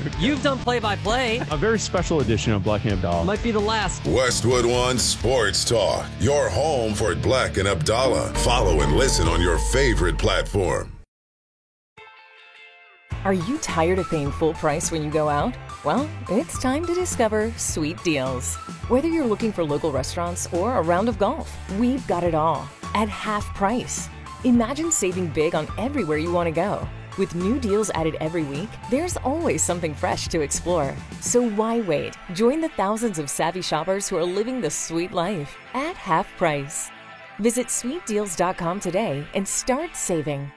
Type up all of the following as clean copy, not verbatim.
You've done play-by-play. A very special edition of Black and Abdallah. Might be the last. Westwood One Sports Talk, your home for Black and Abdallah. Follow and listen on your favorite platform. Are you tired of paying full price when you go out? Well, it's time to discover Sweet Deals. Whether you're looking for local restaurants or a round of golf, we've got it all at half price. Imagine saving big on everywhere you want to go. With new deals added every week, there's always something fresh to explore. So why wait? Join the thousands of savvy shoppers who are living the sweet life at half price. Visit sweetdeals.com today and start saving.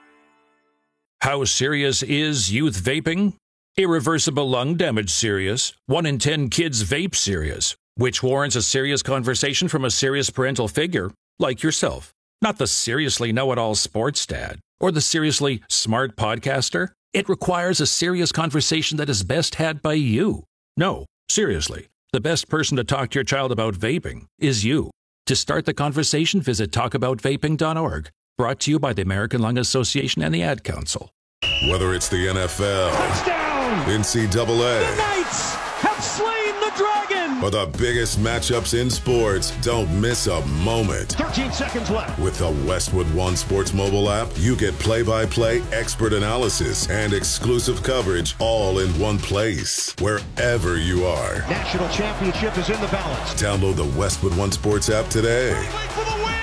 How serious is youth vaping? Irreversible lung damage serious. 1 in 10 kids vape serious, which warrants a serious conversation from a serious parental figure like yourself. Not the seriously know-it-all sports dad or the seriously smart podcaster. It requires a serious conversation that is best had by you. No, seriously, the best person to talk to your child about vaping is you. To start the conversation, visit talkaboutvaping.org. Brought to you by the American Lung Association and the Ad Council. Whether it's the NFL, touchdown, NCAA, the Knights have slain the dragon, or the biggest matchups in sports, don't miss a moment. 13 seconds left. With the Westwood One Sports mobile app, you get play-by-play expert analysis and exclusive coverage all in one place, wherever you are. National championship is in the balance. Download the Westwood One Sports app today. For the win.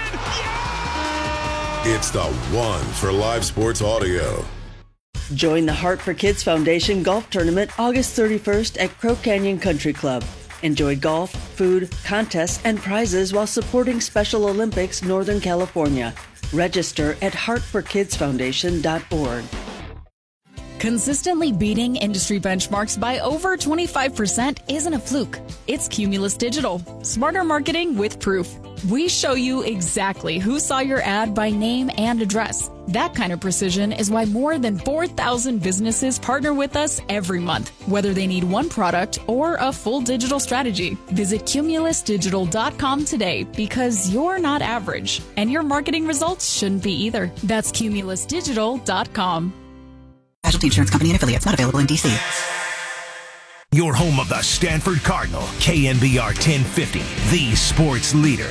Yeah! It's the one for live sports audio. Join the Heart for Kids Foundation Golf Tournament August 31st at Crow Canyon Country Club. Enjoy golf, food, contests, and prizes while supporting Special Olympics Northern California. Register at heartforkidsfoundation.org. Consistently beating industry benchmarks by over 25% isn't a fluke. It's Cumulus Digital. Smarter marketing with proof. We show you exactly who saw your ad by name and address. That kind of precision is why more than 4,000 businesses partner with us every month, whether they need one product or a full digital strategy. Visit cumulusdigital.com today because you're not average, and your marketing results shouldn't be either. That's cumulusdigital.com. Casualty Insurance Company and affiliates, not available in D.C. Your home of the Stanford Cardinal, KNBR 1050, the sports leader.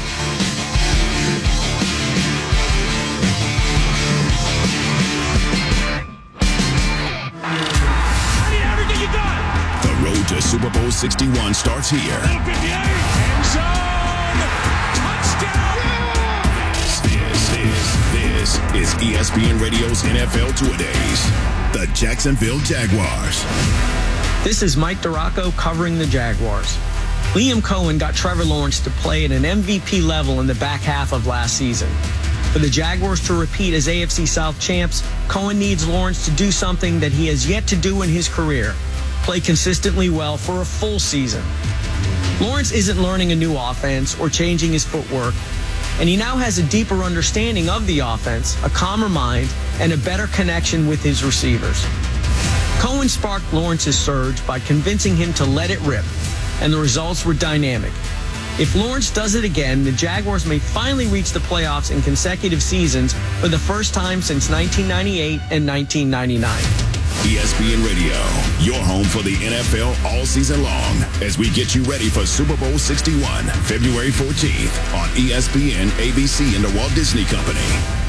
I need everything you got. The road to Super Bowl 61 starts here. 58, end zone, touchdown. This is ESPN Radio's NFL Two-A-Days. The Jacksonville Jaguars. This is Mike Duraco covering the Jaguars. Liam Cohen got Trevor Lawrence to play at an MVP level in the back half of last season. For the Jaguars to repeat as AFC South champs, Cohen needs Lawrence to do something that he has yet to do in his career: play consistently well for a full season. Lawrence isn't learning a new offense or changing his footwork, and he now has a deeper understanding of the offense, a calmer mind, and a better connection with his receivers. Cohen sparked Lawrence's surge by convincing him to let it rip, and the results were dynamic. If Lawrence does it again, the Jaguars may finally reach the playoffs in consecutive seasons for the first time since 1998 and 1999. ESPN Radio, your home for the NFL all season long, as we get you ready for Super Bowl 61, February 14th on ESPN, ABC, and the Walt Disney Company.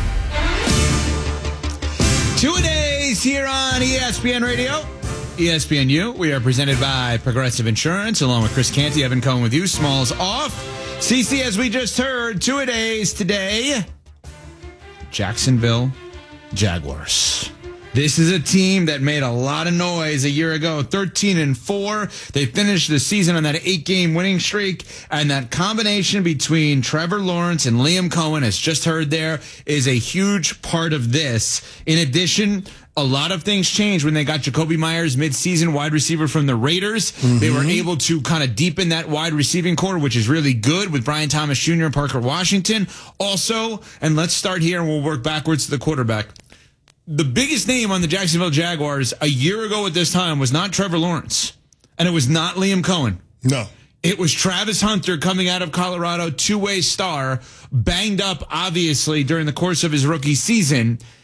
Two-a-days here on ESPN Radio, ESPNU. We are presented by Progressive Insurance, along with Chris Canty, Evan Cohen with you. Smalls off. CC, as we just heard, two-a-days today. Jacksonville Jaguars. This is a team that made a lot of noise a year ago, 13-4. They finished the season on that 8-game winning streak, and that combination between Trevor Lawrence and Liam Cohen, as just heard there, is a huge part of this. In addition, a lot of things changed when they got Jacoby Myers, midseason wide receiver from the Raiders. Mm-hmm. They were able to kind of deepen that wide receiving core, which is really good, with Brian Thomas Jr. and Parker Washington. Also, and let's start here and we'll work backwards to the quarterback. The biggest name on the Jacksonville Jaguars a year ago at this time was not Trevor Lawrence, and it was not Liam Cohen. No. It was Travis Hunter, coming out of Colorado, two-way star, banged up, obviously, during the course of his rookie season.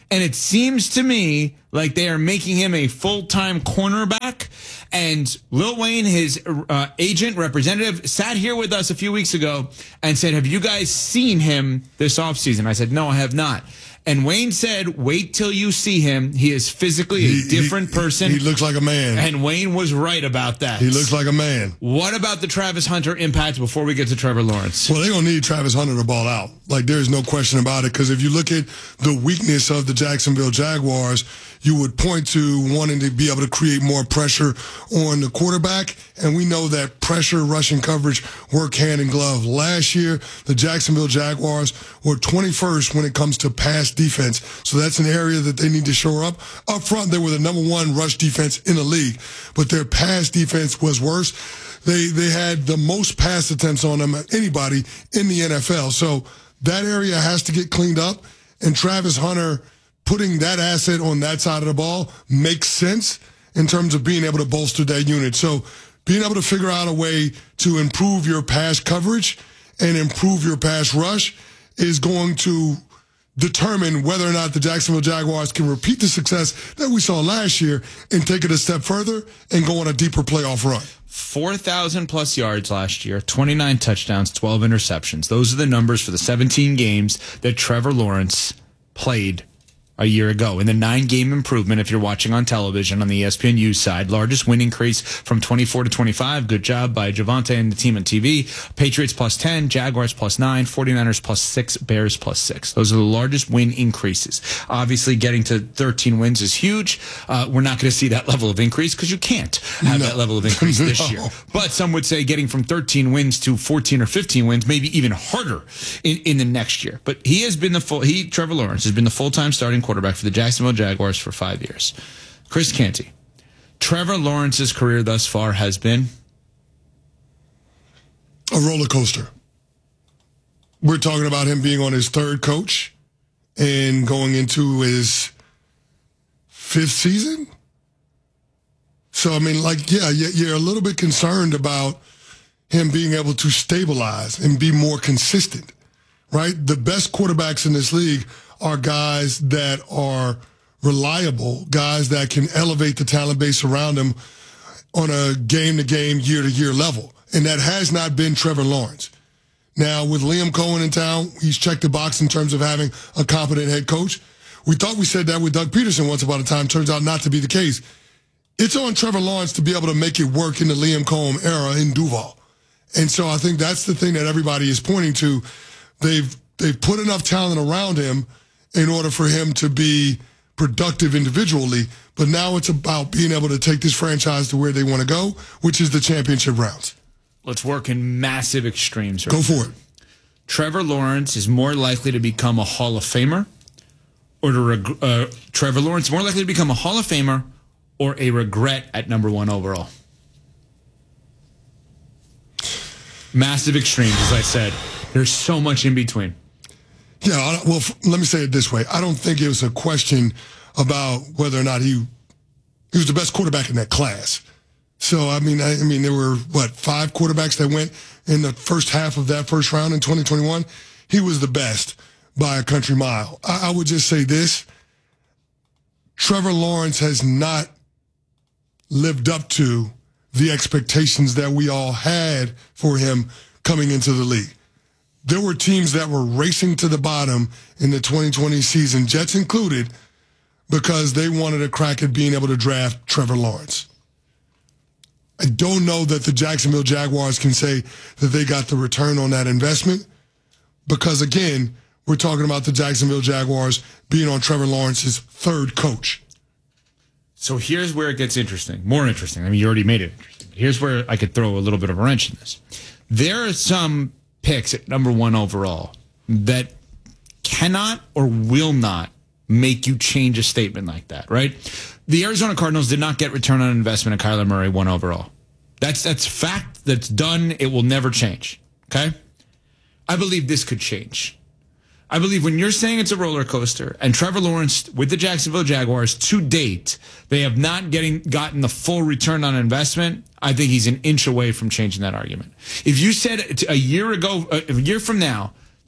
And it seems to me like they are making him a full-time cornerback. And Lil Wayne, his agent, representative, sat here with us a few weeks ago and said, have you guys seen him this offseason? I said, no, I have not. And Wayne said, wait till you see him. He is physically a different person. He looks like a man. And Wayne was right about that. He looks like a man. What about the Travis Hunter impact before we get to Trevor Lawrence? Well, they're going to need Travis Hunter to ball out. Like, there's no question about it. Because if you look at the weakness of the Jacksonville Jaguars, you would point to wanting to be able to create more pressure on the quarterback. And we know that pressure, rushing coverage work hand in glove. Last year, the Jacksonville Jaguars were 21st when it comes to pass defense. So that's an area that they need to shore up. Up front, they were the number one rush defense in the league, but their pass defense was worse. They had the most pass attempts on them than anybody in the NFL. So that area has to get cleaned up. And Travis Hunter putting that asset on that side of the ball makes sense in terms of being able to bolster that unit. So being able to figure out a way to improve your pass coverage and improve your pass rush is going to determine whether or not the Jacksonville Jaguars can repeat the success that we saw last year and take it a step further and go on a deeper playoff run. 4,000 plus yards last year, 29 touchdowns, 12 interceptions. Those are the numbers for the 17 games that Trevor Lawrence played a year ago. In the 9-game improvement, if you're watching on television on the ESPNU side, largest win increase from 24 to 25. Good job by Javante and the team on TV. Patriots plus 10, Jaguars plus 9, 49ers plus 6, Bears plus 6. Those are the largest win increases. Obviously, getting to 13 wins is huge. We're not going to see that level of increase because you can't have that level of increase this year. But some would say getting from 13 wins to 14 or 15 wins may be even harder in the next year. But he has been Trevor Lawrence has been the full-time starting quarterback for the Jacksonville Jaguars for 5 years. Chris Canty, Trevor Lawrence's career thus far has been a roller coaster. We're talking about him being on his third coach and going into his 5th season. So, I mean, like, yeah, you're a little bit concerned about him being able to stabilize and be more consistent, right? The best quarterbacks in this league are guys that are reliable, guys that can elevate the talent base around them on a game-to-game, year-to-year level. And that has not been Trevor Lawrence. Now, with Liam Cohen in town, he's checked the box in terms of having a competent head coach. We thought we said that with Doug Peterson once upon a time. Turns out not to be the case. It's on Trevor Lawrence to be able to make it work in the Liam Cohen era in Duval. And so I think that's the thing that everybody is pointing to. They've put enough talent around him in order for him to be productive individually. But now it's about being able to take this franchise to where they want to go, which is the championship rounds. Let's work in massive extremes. Right? Go for it. Trevor Lawrence is more likely to become a Hall of Famer, or Trevor Lawrence more likely to become a Hall of Famer or a regret at number 1 overall. Massive extremes, as I said. There's so much in between. Yeah, well, let me say it this way. I don't think it was a question about whether or not he was the best quarterback in that class. So, I mean, there were, 5 quarterbacks that went in the first half of that first round in 2021. He was the best by a country mile. I would just say this. Trevor Lawrence has not lived up to the expectations that we all had for him coming into the league. There were teams that were racing to the bottom in the 2020 season, Jets included, because they wanted a crack at being able to draft Trevor Lawrence. I don't know that the Jacksonville Jaguars can say that they got the return on that investment because, again, we're talking about the Jacksonville Jaguars being on Trevor Lawrence's 3rd coach. So here's where it gets interesting, more interesting. I mean, you already made it interesting. Here's where I could throw a little bit of a wrench in this. There are some picks at number 1 overall that cannot or will not make you change a statement like that, right? The Arizona Cardinals did not get return on investment at Kyler Murray 1 overall. That's fact. That's done. It will never change. Okay? I believe this could change. I believe when you're saying it's a roller coaster, and Trevor Lawrence with the Jacksonville Jaguars to date, they have not gotten the full return on investment, I think he's an inch away from changing that argument. If you said a year from now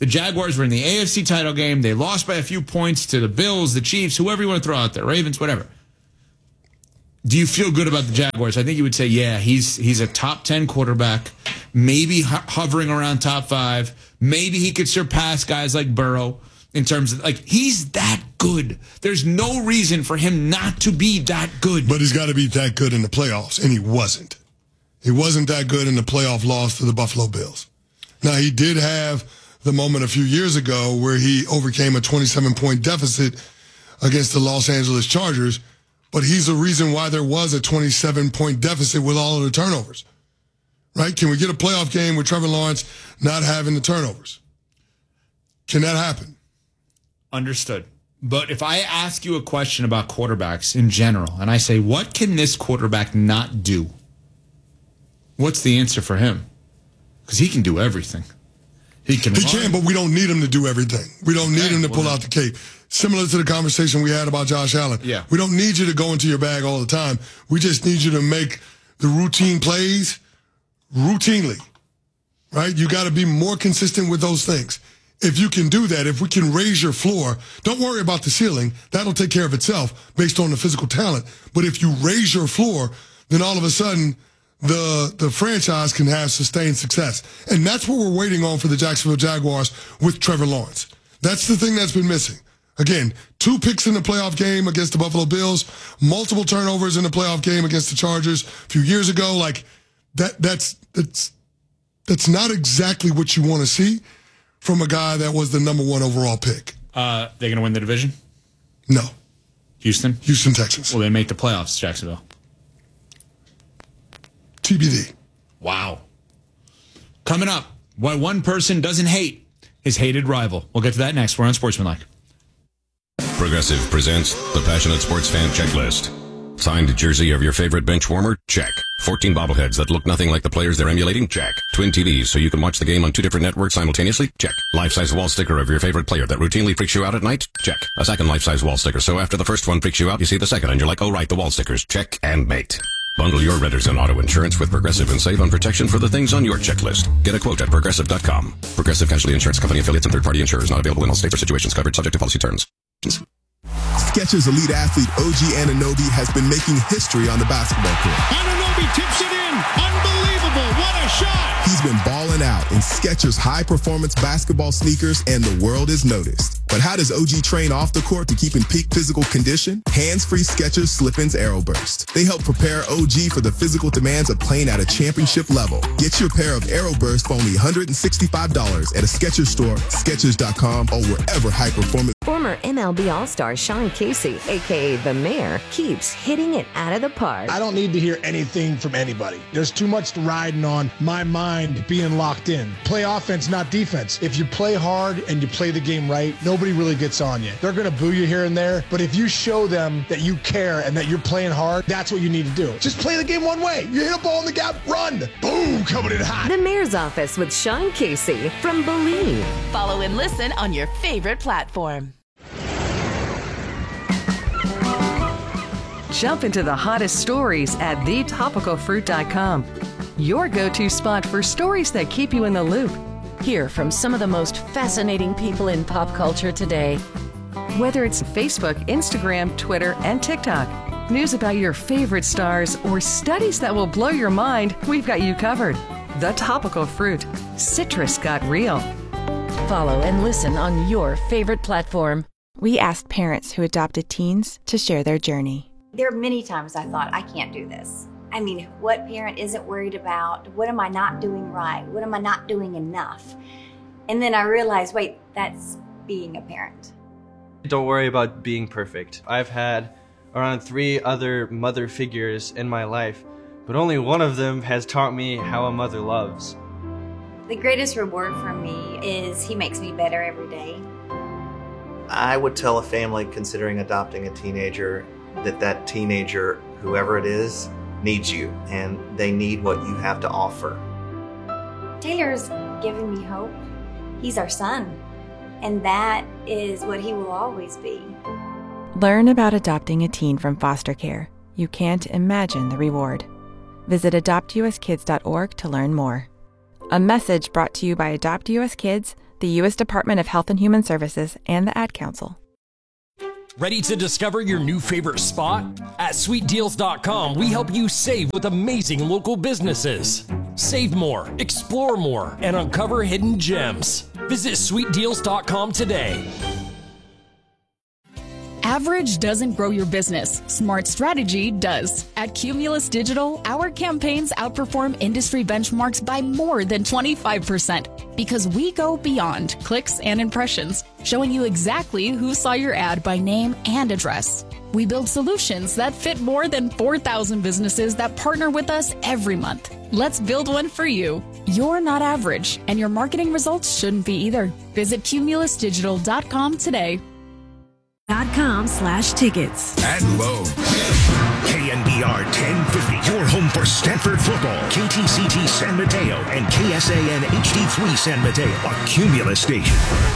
The Jaguars were in the AFC title game. They lost by a few points to the Bills, the Chiefs, whoever you want to throw out there, Ravens, whatever. Do you feel good about the Jaguars? I think you would say, yeah, he's a top 10 quarterback, maybe hovering around top 5. Maybe he could surpass guys like Burrow in terms of, like, he's that good. There's no reason for him not to be that good. But he's got to be that good in the playoffs, and he wasn't. He wasn't that good in the playoff loss to the Buffalo Bills. Now, he did have the moment a few years ago where he overcame a 27-point deficit against the Los Angeles Chargers, but he's the reason why there was a 27-point deficit with all of the turnovers. Right? Can we get a playoff game with Trevor Lawrence not having the turnovers? Can that happen? Understood. But if I ask you a question about quarterbacks in general, and I say, what can this quarterback not do? What's the answer for him? Because he can do everything. He can, but we don't need him to do everything. We don't need him to pull out the cape. Similar to the conversation we had about Josh Allen. Yeah. We don't need you to go into your bag all the time. We just need you to make the routine plays routinely, right? You got to be more consistent with those things. If you can do that, if we can raise your floor, don't worry about the ceiling. That'll take care of itself based on the physical talent. But if you raise your floor, then all of a sudden the franchise can have sustained success. And that's what we're waiting on for the Jacksonville Jaguars with Trevor Lawrence. That's the thing that's been missing. Again, 2 picks in the playoff game against the Buffalo Bills, multiple turnovers in the playoff game against the Chargers a few years ago. Like, that's not exactly what you want to see from a guy that was the number 1 overall pick. They're going to win the division? No. Houston, Texans. Will they make the playoffs, Jacksonville? TBD. Wow. Coming up, why one person doesn't hate his hated rival. We'll get to that next. We're on Sportsmanlike. Progressive presents the Passionate Sports Fan Checklist. Signed jersey of your favorite bench warmer? Check. 14 bobbleheads that look nothing like the players they're emulating? Check. Twin TVs so you can watch the game on 2 different networks simultaneously? Check. Life-size wall sticker of your favorite player that routinely freaks you out at night? Check. A second life-size wall sticker so after the first one freaks you out, you see the second and you're like, oh right, the wall stickers. Check and mate. Bundle your renters and auto insurance with Progressive and save on protection for the things on your checklist. Get a quote at Progressive.com. Progressive Casualty Insurance Company affiliates and third-party insurers not available in all states or situations covered subject to policy terms. Skechers elite athlete OG Anunoby has been making history on the basketball court. Anunoby tips it in. Unbelievable. What a shot. He's been balling out in Skechers high-performance basketball sneakers, and the world has noticed. But how does OG train off the court to keep in peak physical condition? Hands-free Skechers Slip-ins Aeroburst. They help prepare OG for the physical demands of playing at a championship level. Get your pair of Aeroburst for only $165 at a Skechers store, Skechers.com, or wherever high-performance. Former MLB All-Star Sean Casey, a.k.a. The Mayor, keeps hitting it out of the park. I don't need to hear anything from anybody. There's too much riding on my mind being locked in. Play offense, not defense. If you play hard and you play the game right, nobody really gets on you. They're going to boo you here and there, but if you show them that you care and that you're playing hard, that's what you need to do. Just play the game one way. You hit a ball in the gap, run. Boom, coming in hot. The Mayor's Office with Sean Casey from Believe. Follow and listen on your favorite platform. Jump into the hottest stories at thetopicalfruit.com. Your go-to spot for stories that keep you in the loop. Hear from some of the most fascinating people in pop culture today. Whether it's Facebook, Instagram, Twitter, and TikTok, news about your favorite stars, or studies that will blow your mind, we've got you covered. The Topical Fruit. Citrus got real. Follow and listen on your favorite platform. We asked parents who adopted teens to share their journey. There are many times I thought, I can't do this. I mean, what parent isn't worried about? What am I not doing right? What am I not doing enough? And then I realized, wait, that's being a parent. Don't worry about being perfect. I've had around 3 other mother figures in my life, but only one of them has taught me how a mother loves. The greatest reward for me is he makes me better every day. I would tell a family considering adopting a teenager that teenager, whoever it is, needs you, and they need what you have to offer. Taylor's given me hope. He's our son, and that is what he will always be. Learn about adopting a teen from foster care. You can't imagine the reward. Visit adoptuskids.org to learn more. A message brought to you by Adopt US Kids, the U.S. Department of Health and Human Services, and the Ad Council. Ready to discover your new favorite spot? At sweetdeals.com, we help you save with amazing local businesses. Save more, explore more, and uncover hidden gems. Visit sweetdeals.com today. Average doesn't grow your business. Smart strategy does. At Cumulus Digital, our campaigns outperform industry benchmarks by more than 25% because we go beyond clicks and impressions, showing you exactly who saw your ad by name and address. We build solutions that fit more than 4,000 businesses that partner with us every month. Let's build one for you. You're not average, and your marketing results shouldn't be either. Visit cumulusdigital.com today. .com/tickets. At Lowe's. KNBR 1050, your home for Stanford football. KTCT San Mateo and KSAN HD3 San Mateo, a Cumulus station.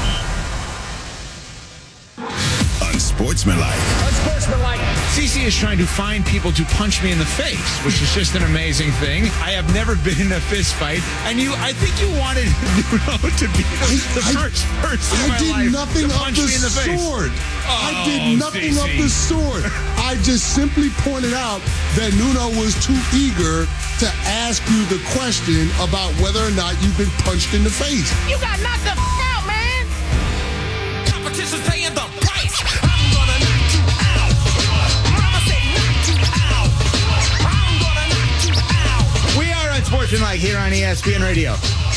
Unsportsmanlike. Unsportsmanlike. CC is trying to find people to punch me in the face, which is just an amazing thing. I have never been in a fist fight, and I think you wanted Nuno to be the first person in my life to punch me in the face. I did nothing of the sort. I just simply pointed out that Nuno was too eager to ask you the question about whether or not you've been punched in the face. You got knocked the out, man. Competition's paying the price. I'm gonna knock you out. Mama said knock you out. I'm gonna knock you out. We are Unsportsmanlike here on ESPN Radio.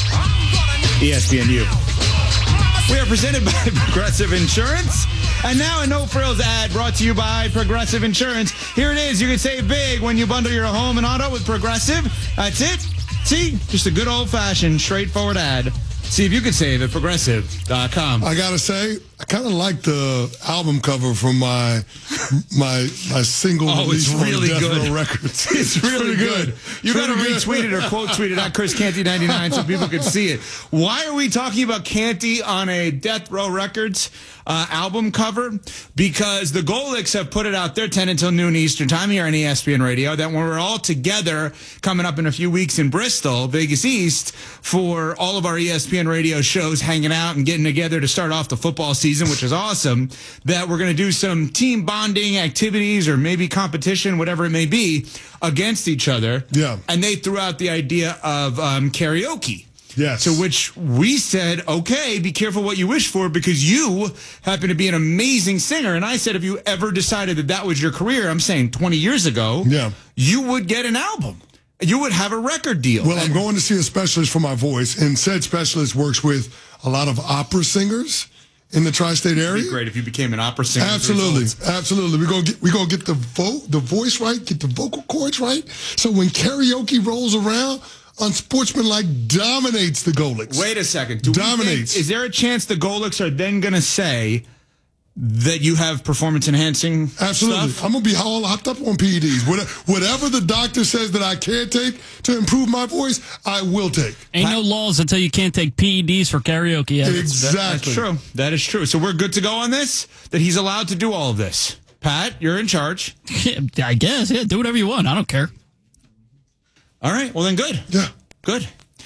ESPNU. We are presented by Progressive Insurance. And now a no-frills ad brought to you by Progressive Insurance. Here it is. You can save big when you bundle your home and auto with Progressive. That's it. See? Just a good old-fashioned, straightforward ad. See if you could save at Progressive.com. I got to say, I kind of like the album cover from my single release it's really on Death good. Row Records. It's really good. You got to retweet it or quote tweet it at Chris Canty 99 so people can see it. Why are we talking about Canty on a Death Row Records album cover? Because the Golics have put it out there 10 until noon Eastern time here on ESPN Radio that when we're all together coming up in a few weeks in Bristol, Vegas East, for all of our ESPN Radio shows, hanging out and getting together to start off the football season, which is awesome, that we're going to do some team bonding activities or maybe competition, whatever it may be, against each other. Yeah. And they threw out the idea of karaoke. Yes. To which we said, okay, be careful what you wish for because you happen to be an amazing singer. And I said, if you ever decided that was your career, I'm saying 20 years ago, you would get an album. You would have a record deal. Well, I'm going to see a specialist for my voice, and said specialist works with a lot of opera singers in the tri-state area. It'd be great if you became an opera singer. Absolutely. We're gonna get the voice right, get the vocal cords right. So when karaoke rolls around, Unsportsmanlike dominates the Golics. Wait a second. Dominates. Is there a chance the Golics are then going to say that you have performance-enhancing Absolutely. stuff? I'm going to be all hopped up on PEDs. Whatever the doctor says that I can't take to improve my voice, I will take. Ain't no laws until you can't take PEDs for karaoke. Exactly. That's true. That is true. So we're good to go on this? That he's allowed to do all of this? Pat, you're in charge. I guess. Yeah, do whatever you want. I don't care. All right. Well, then good. Yeah. Good.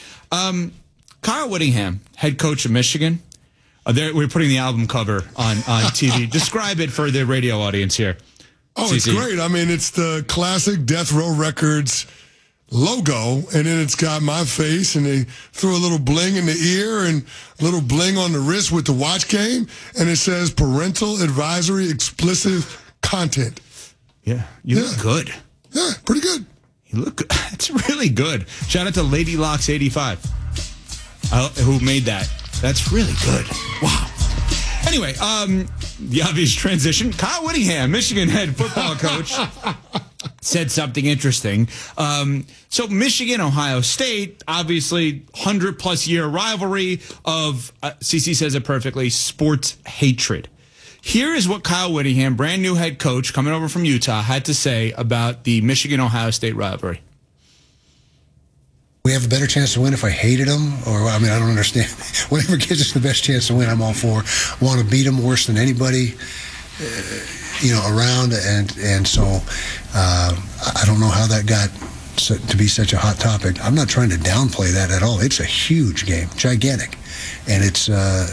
Kyle Whittingham, head coach of Michigan. We're putting the album cover on TV. Describe it for the radio audience here. Oh, CC. It's great. I mean, it's the classic Death Row Records logo, and then it's got my face, and they threw a little bling in the ear and a little bling on the wrist with the watch game, and it says parental advisory explicit content. Yeah. You look good. Yeah, pretty good. You look good. It's really good. Shout out to Lady Locks 85 who made that. That's really good. Wow. Anyway, the obvious transition. Kyle Whittingham, Michigan head football coach, said something interesting. So Michigan, Ohio State, obviously 100-plus year rivalry of, CC says it perfectly, sports hatred. Here is what Kyle Whittingham, brand new head coach coming over from Utah, had to say about the Michigan-Ohio State rivalry. We have a better chance to win if I hated them, or, I mean, I don't understand. Whatever gives us the best chance to win, I'm all for. Want to beat them worse than anybody, around, and so I don't know how that got to be such a hot topic. I'm not trying to downplay that at all. It's a huge game, gigantic, and it's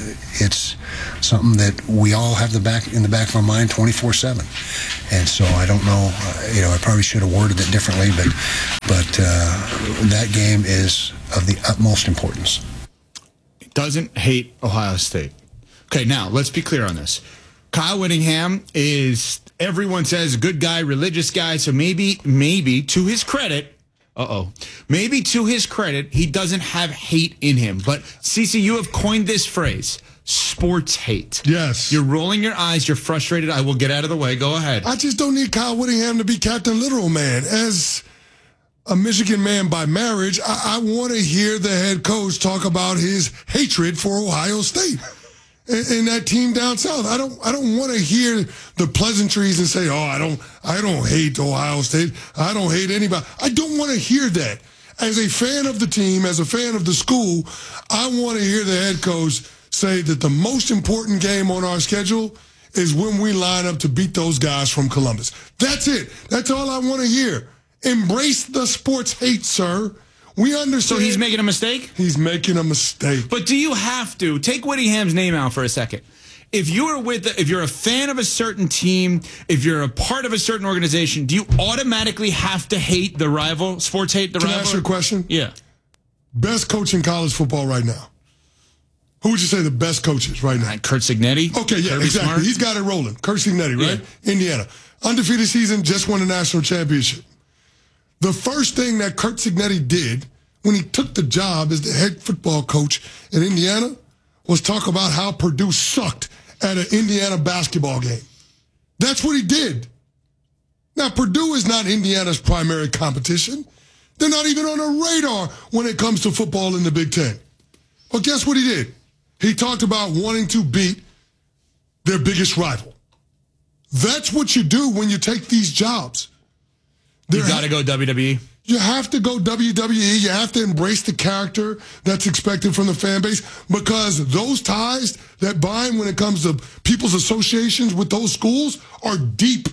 something that we all have in the back of our mind 24/7. And so I don't know. I probably should have worded it differently, but that game is of the utmost importance. Doesn't hate Ohio State. Okay, now let's be clear on this. Kyle Whittingham is, everyone says, a good guy, religious guy, so maybe to his credit, maybe to his credit, he doesn't have hate in him. But, Cece, you have coined this phrase, sports hate. Yes. You're rolling your eyes, you're frustrated, I will get out of the way, go ahead. I just don't need Kyle Whittingham to be Captain Literal Man. As a Michigan man by marriage, I want to hear the head coach talk about his hatred for Ohio State. And that team down south, I don't want to hear the pleasantries and say, I don't hate Ohio State. I don't hate anybody. I don't want to hear that. As a fan of the team, as a fan of the school, I want to hear the head coach say that the most important game on our schedule is when we line up to beat those guys from Columbus. That's it. That's all I want to hear. Embrace the sports hate, sir. We understand. So he's making a mistake? He's making a mistake. But do you have to take Whittingham's name out for a second? If you're a fan of a certain team, if you're a part of a certain organization, do you automatically have to hate the rival? Sports hate the rival? Can I ask you a question? Yeah. Best coach in college football right now. Who would you say the best coach is right now? Curt Cignetti. Okay, yeah, Kirby exactly. Smart. He's got it rolling. Curt Cignetti, right? Yeah. Indiana. Undefeated season, just won the national championship. The first thing that Curt Cignetti did when he took the job as the head football coach in Indiana was talk about how Purdue sucked at an Indiana basketball game. That's what he did. Now, Purdue is not Indiana's primary competition. They're not even on the radar when it comes to football in the Big Ten. Well, guess what he did? He talked about wanting to beat their biggest rival. That's what you do when you take these jobs. You got to go WWE. You have to go WWE. You have to embrace the character that's expected from the fan base, because those ties that bind when it comes to people's associations with those schools are deep.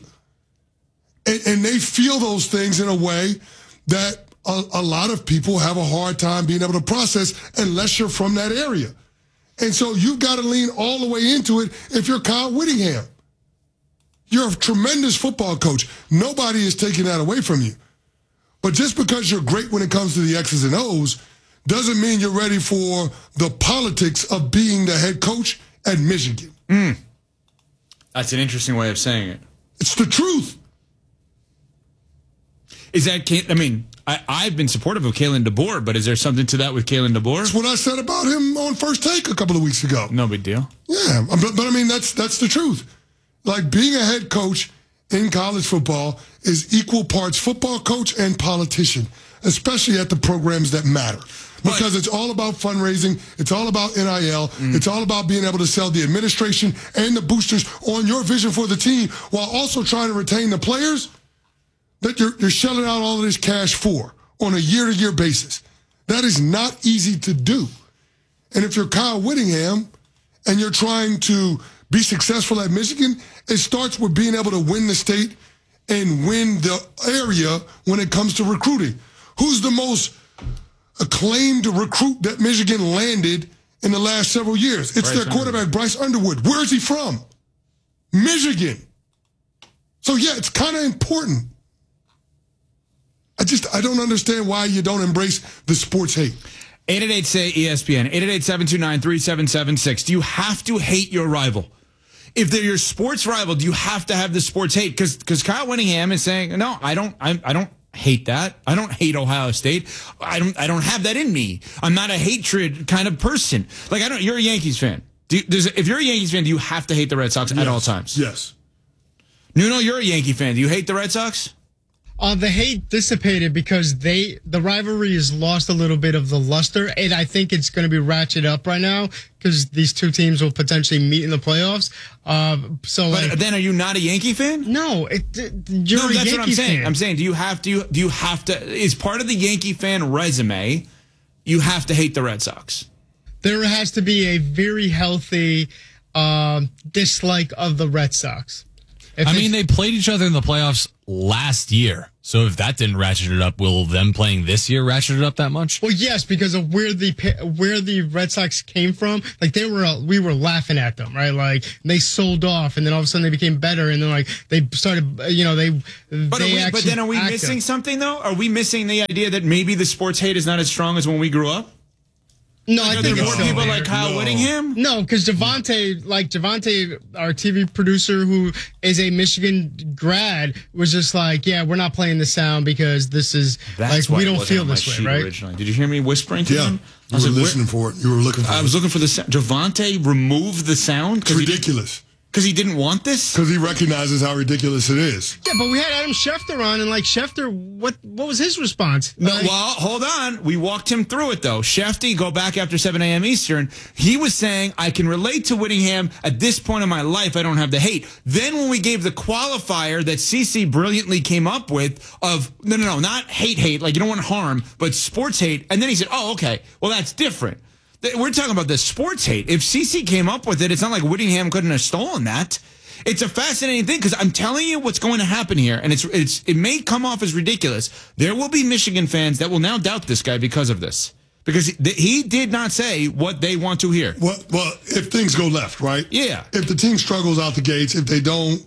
And they feel those things in a way that a lot of people have a hard time being able to process unless you're from that area. And so you've got to lean all the way into it if you're Kyle Whittingham. You're a tremendous football coach. Nobody is taking that away from you. But just because you're great when it comes to the X's and O's doesn't mean you're ready for the politics of being the head coach at Michigan. That's an interesting way of saying it. It's the truth. Is that, I mean, I've been supportive of Kalen DeBoer, but is there something to that with Kalen DeBoer? That's what I said about him on First Take a couple of weeks ago. No big deal. Yeah, but I mean, that's the truth. Like, being a head coach in college football is equal parts football coach and politician, especially at the programs that matter. Because it's all about fundraising. It's all about NIL. It's all about being able to sell the administration and the boosters on your vision for the team while also trying to retain the players that you're shelling out all of this cash for on a year-to-year basis. That is not easy to do. And if you're Kyle Whittingham and you're trying to be successful at Michigan, it starts with being able to win the state and win the area when it comes to recruiting. Who's the most acclaimed recruit that Michigan landed in the last several years? It's their quarterback, Bryce Underwood. Where is he from? Michigan. So, yeah, it's kind of important. I don't understand why you don't embrace the sports hate. 888-SAY-ESPN, 888-729-3776. Do you have to hate your rival? If they're your sports rival, do you have to have the sports hate? Because Kyle Whittingham is saying, no, I don't hate that. I don't hate Ohio State. I don't have that in me. I'm not a hatred kind of person. Like, you're a Yankees fan. If you're a Yankees fan, do you have to hate the Red Sox at all times? Yes. Nuno, you're a Yankee fan. Do you hate the Red Sox? The hate dissipated because the rivalry has lost a little bit of the luster, and I think it's going to be ratcheted up right now because these two teams will potentially meet in the playoffs. But then, are you not a Yankee fan? No, you're that's a Yankee what I'm saying. fan. I'm saying, do you have to? Is part of the Yankee fan resume, you have to hate the Red Sox? There has to be a very healthy dislike of the Red Sox. If I mean, they played each other in the playoffs last year. So if that didn't ratchet it up, will them playing this year ratchet it up that much? Well, yes, because of where the Red Sox came from. Like we were laughing at them, right? Like they sold off, and then all of a sudden they became better, and then like they started, But then are we missing something though? Are we missing the idea that maybe the sports hate is not as strong as when we grew up? No, I think more people like Kyle Whittingham. No, because Javante, our TV producer, who is a Michigan grad, was just like, "Yeah, we're not playing the sound because this is we don't feel this way, right?" Originally. Did you hear me whispering to him? You were listening for it. You were looking for it. I was looking for the sound. Javante removed the sound? It's ridiculous. Because he didn't want this? Because he recognizes how ridiculous it is. Yeah, but we had Adam Schefter on, and Schefter, what was his response? Well, hold on. We walked him through it, though. Schefter, go back after 7 a.m. Eastern. He was saying, I can relate to Whittingham. At this point in my life, I don't have the hate. Then when we gave the qualifier that CC brilliantly came up with of, no, not hate, like you don't want harm, but sports hate. And then he said, oh, okay, well, that's different. We're talking about the sports hate. If CC came up with it, it's not like Whittingham couldn't have stolen that. It's a fascinating thing because I'm telling you what's going to happen here, and it may come off as ridiculous. There will be Michigan fans that will now doubt this guy because of this. Because he did not say what they want to hear. Well, if things go left, right? Yeah. If the team struggles out the gates, if they don't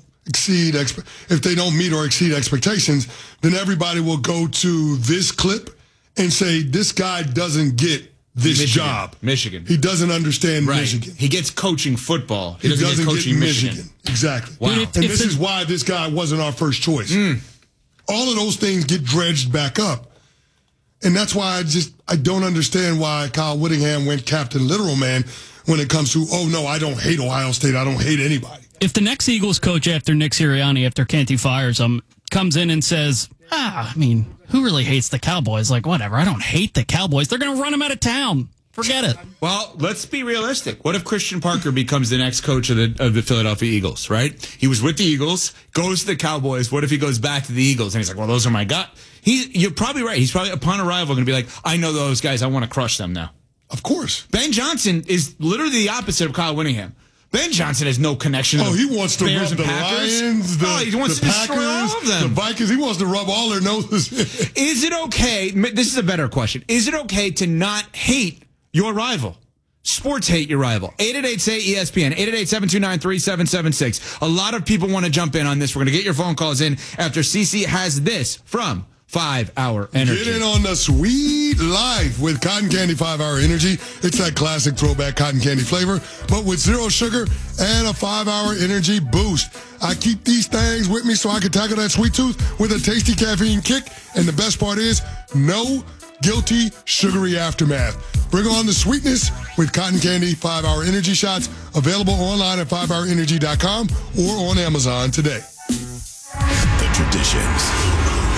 meet or exceed expectations, then everybody will go to this clip and say, this guy doesn't get this job. Michigan. He doesn't understand Michigan. He gets coaching football. He doesn't get coaching get Michigan. Exactly. Wow. And this is why this guy wasn't our first choice. All of those things get dredged back up. And that's why I don't understand why Kyle Whittingham went Captain Literal Man when it comes to, oh, no, I don't hate Ohio State. I don't hate anybody. If the next Eagles coach after Nick Sirianni, after Canty fires him, comes in and says, who really hates the Cowboys? Like, whatever, I don't hate the Cowboys. They're going to run them out of town. Forget it. Well, let's be realistic. What if Christian Parker becomes the next coach of the Philadelphia Eagles, right? He was with the Eagles, goes to the Cowboys. What if he goes back to the Eagles? And he's like, well, those are my guys. You're probably right. He's probably, upon arrival, going to be like, I know those guys. I want to crush them now. Of course. Ben Johnson is literally the opposite of Kyle Whittingham. Ben Johnson has no connection to he wants to Bears rub and the Packers. Lions, he wants the to Packers, destroy all of them. the Vikings. He wants to rub all their noses. Is it okay? This is a better question. Is it okay to not hate your rival? Sports hate your rival. 888-SAY-ESPN. 888-729-3776. A lot of people want to jump in on this. We're going to get your phone calls in after CC has this from 5 Hour Energy. Get in on the sweet life with Cotton Candy 5 Hour Energy. It's that classic throwback cotton candy flavor, but with zero sugar and a 5 Hour Energy boost. I keep these things with me so I can tackle that sweet tooth with a tasty caffeine kick. And the best part is, no guilty sugary aftermath. Bring on the sweetness with Cotton Candy 5 Hour Energy shots. Available online at 5hourenergy.com or on Amazon today. The traditions.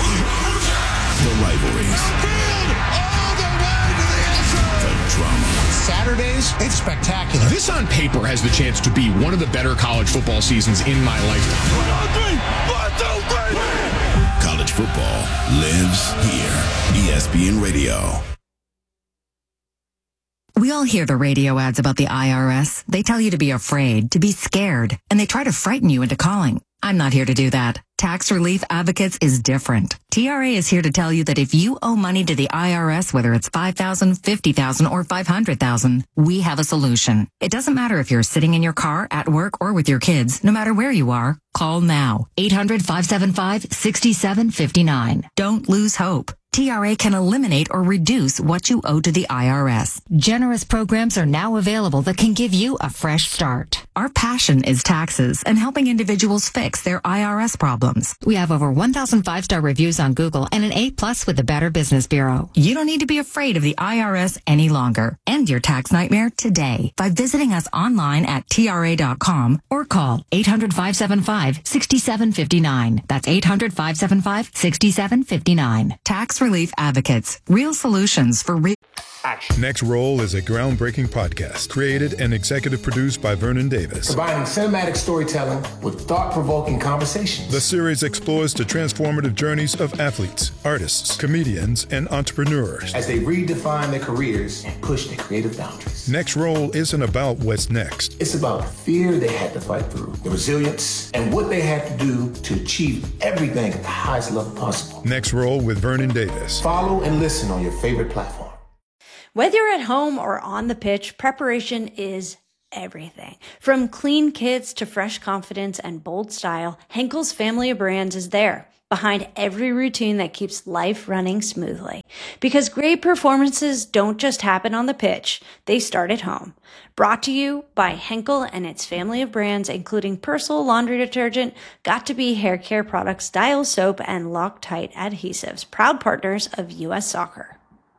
The rivalries. The drama. Saturdays, it's spectacular. This on paper has the chance to be one of the better college football seasons in my lifetime. 1, 2, 3. College football lives here. ESPN Radio. We all hear the radio ads about the IRS. They tell you to be afraid, to be scared, and they try to frighten you into calling. I'm not here to do that. Tax Relief Advocates is different. TRA is here to tell you that if you owe money to the IRS, whether it's $5,000, $50,000, or $500,000, we have a solution. It doesn't matter if you're sitting in your car, at work, or with your kids. No matter where you are, call now. 800-575-6759. Don't lose hope. TRA can eliminate or reduce what you owe to the IRS. Generous programs are now available that can give you a fresh start. Our passion is taxes and helping individuals fix their IRS problems. We have over 1,000 5-star reviews on Google and an A+ with the Better Business Bureau. You don't need to be afraid of the IRS any longer. End your tax nightmare today by visiting us online at TRA.com or call 800-575-6759. That's 800-575-6759. Tax Stress Relief Advocates. Real solutions for Next Roll is a groundbreaking podcast created and executive produced by Vernon Davis. Combining cinematic storytelling with thought-provoking conversations. The series explores the transformative journeys of athletes, artists, comedians, and entrepreneurs as they redefine their careers and push their creative boundaries. Next Roll isn't about what's next. It's about the fear they had to fight through, the resilience, and what they had to do to achieve everything at the highest level possible. Next Roll with Vernon Davis. Follow and listen on your favorite platform. Whether you're at home or on the pitch, preparation is everything. From clean kits to fresh confidence and bold style, Henkel's family of brands is there, behind every routine that keeps life running smoothly. Because great performances don't just happen on the pitch, they start at home. Brought to you by Henkel and its family of brands, including Persil laundry detergent, Got2b hair care products, Dial soap, and Loctite adhesives, proud partners of U.S. Soccer.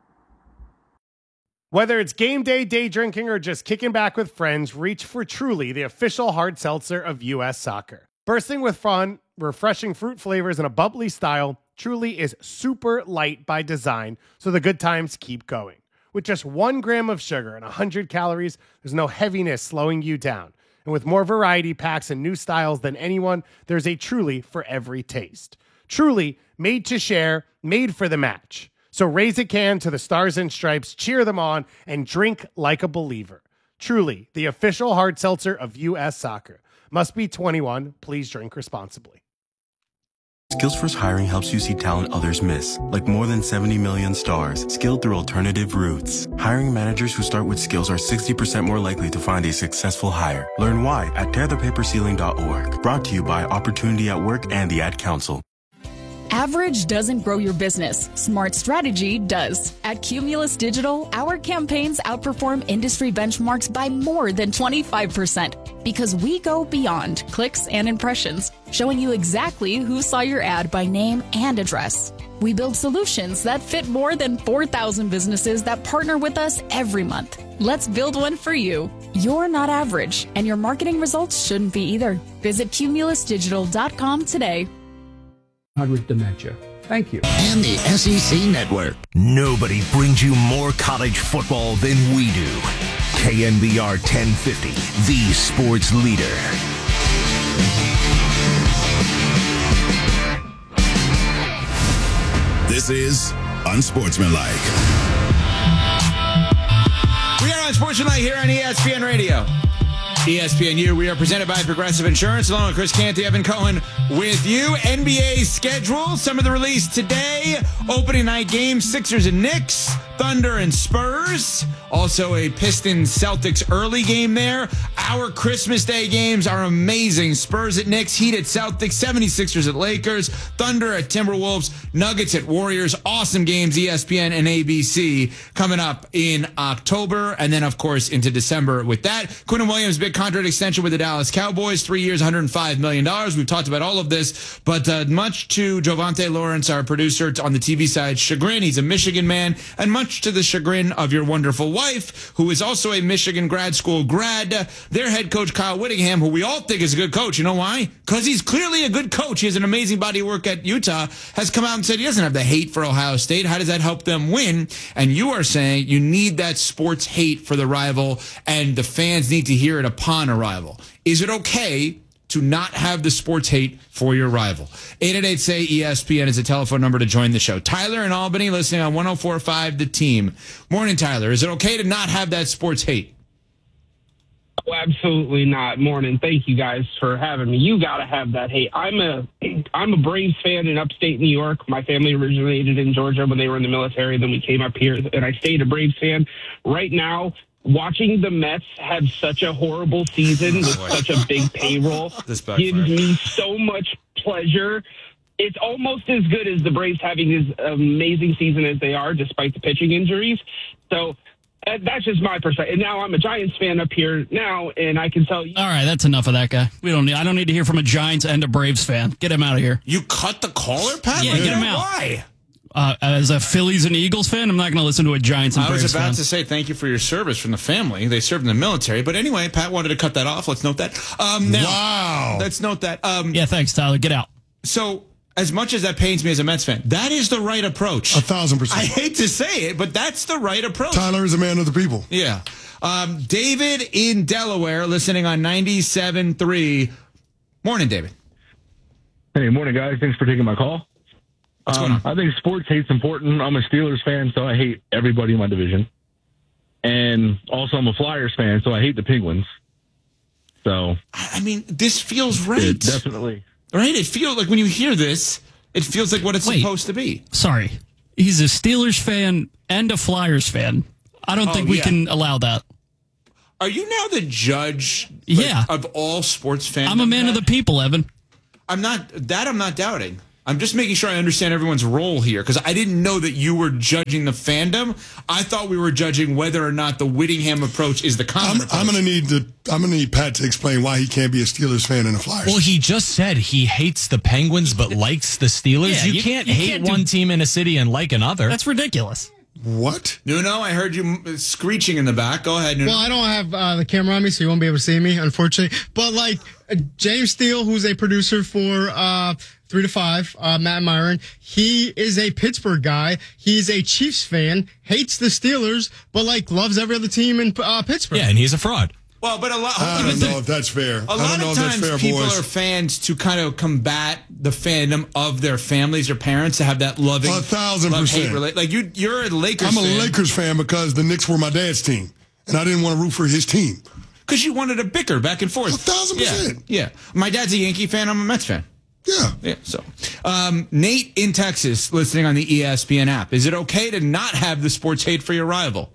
Whether it's game day, day drinking, or just kicking back with friends, reach for Truly, the official hard seltzer of U.S. Soccer. Bursting with fun, refreshing fruit flavors, and a bubbly style, Truly is super light by design, so the good times keep going. With just 1 gram of sugar and 100 calories, there's no heaviness slowing you down. And with more variety packs and new styles than anyone, there's a Truly for every taste. Truly, made to share, made for the match. So raise a can to the Stars and Stripes, cheer them on, and drink like a believer. Truly, the official hard seltzer of U.S. Soccer. Must be 21. Please drink responsibly. Skills First Hiring helps you see talent others miss, like more than 70 million stars, skilled through alternative routes. Hiring managers who start with skills are 60% more likely to find a successful hire. Learn why at tearthepaperceiling.org. Brought to you by Opportunity at Work and the Ad Council. Average doesn't grow your business. Smart strategy does. At Cumulus Digital, our campaigns outperform industry benchmarks by more than 25% because we go beyond clicks and impressions, showing you exactly who saw your ad by name and address. We build solutions that fit more than 4,000 businesses that partner with us every month. Let's build one for you. You're not average, and your marketing results shouldn't be either. Visit cumulusdigital.com today. With dementia. Thank you. And the SEC Network. Nobody brings you more college football than we do. KNBR 1050, the sports leader. This is Unsportsmanlike. We are Unsportsmanlike here on ESPN Radio. ESPNU, we are presented by Progressive Insurance, along with Chris Canty, Evan Cohen with you. NBA schedule, some of the release today. Opening night games, Sixers and Knicks, Thunder and Spurs. Also a Pistons-Celtics early game there. Our Christmas Day games are amazing. Spurs at Knicks, Heat at Celtics, 76ers at Lakers, Thunder at Timberwolves, Nuggets at Warriors. Awesome games, ESPN and ABC, coming up in October. And then, of course, into December with that. Quinton Williams, big contract extension with the Dallas Cowboys, 3 years, $105 million. We've talked about all of this, but much to Jovante Lawrence, our producer on the TV side, chagrin. He's a Michigan man, and much to the chagrin of your wonderful wife, who is also a Michigan grad school grad. Their head coach, Kyle Whittingham, who we all think is a good coach. You know why? Because he's clearly a good coach. He has an amazing body of work at Utah, has come out and said he doesn't have the hate for Ohio State. How does that help them win? And you are saying you need that sports hate for the rival, and the fans need to hear it upon a rival. Is it okay to not have the sports hate for your rival? 888-SAY-ESPN is a telephone number to join the show. Tyler in Albany, listening on 104.5 The Team. Morning, Tyler. Is it okay to not have that sports hate? Oh, absolutely not. Morning. Thank you guys for having me. You got to have that hate. I'm a Braves fan in upstate New York. My family originated in Georgia when they were in the military. Then we came up here, and I stayed a Braves fan. Right now, watching the Mets have such a horrible season with such a big payroll gives me so much pleasure. It's almost as good as the Braves having as amazing season as they are, despite the pitching injuries. So that's just my perspective. And now I'm a Giants fan up here now, and I can tell you. All right, that's enough of that guy. I don't need to hear from a Giants and a Braves fan. Get him out of here. You cut the caller, Pat? Yeah, get him out. Why? As a Phillies and Eagles fan, I'm not going to listen to a Giants and Braves fan. I was about to say thank you for your service from the family. They served in the military. But anyway, Pat wanted to cut that off. Let's note that. Wow. Let's note that. Yeah, thanks, Tyler. Get out. So as much as that pains me as a Mets fan, that is the right approach. 1,000%. I hate to say it, but that's the right approach. Tyler is a man of the people. Yeah. David in Delaware, listening on 97.3. Morning, David. Hey, morning, guys. Thanks for taking my call. What's going on? I think sports hate's important. I'm a Steelers fan, so I hate everybody in my division. And also, I'm a Flyers fan, so I hate the Penguins. So, I mean, this feels right. Definitely. Right? It feels like when you hear this, it feels like what it's supposed to be. Sorry. He's a Steelers fan and a Flyers fan. I don't think we can allow that. Are you now the judge of all sports fans? I'm a man of the people, Evan. I'm not doubting. I'm just making sure I understand everyone's role here, because I didn't know that you were judging the fandom. I thought we were judging whether or not the Whittingham approach is the common approach. I'm gonna need Pat to explain why he can't be a Steelers fan and a Flyers. Well, he just said he hates the Penguins but likes the Steelers. Yeah, you can't hate one team in a city and like another. That's ridiculous. What? Nuno, I heard you screeching in the back. Go ahead, Nuno. Well, I don't have the camera on me, so you won't be able to see me, unfortunately. But, like, James Steele, who's a producer for 3 to 5, Matt Myron, he is a Pittsburgh guy. He's a Chiefs fan, hates the Steelers, but, like, loves every other team in Pittsburgh. Yeah, and he's a fraud. Well, but I don't know if that's fair. A lot of times people are fans to kind of combat the fandom of their families or parents to have that loving 1,000%. Like you're a Lakers I'm fan. a Lakers fan because the Knicks were my dad's team, and I didn't want to root for his team. Because you wanted to bicker back and forth. 1,000%. Yeah. My dad's a Yankee fan. I'm a Mets fan. Yeah. So, Nate in Texas, listening on the ESPN app. Is it okay to not have the sports hate for your rival?